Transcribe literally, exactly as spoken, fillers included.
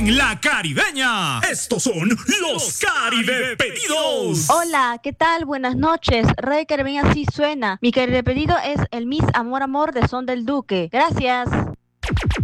en La Caribeña. Estos son los Caribe Pedidos. Hola, ¿qué tal? Buenas noches. Radio Caribeña sí suena. Mi Caribe Pedido es el Miss Amor Amor de Son del Duque. Gracias.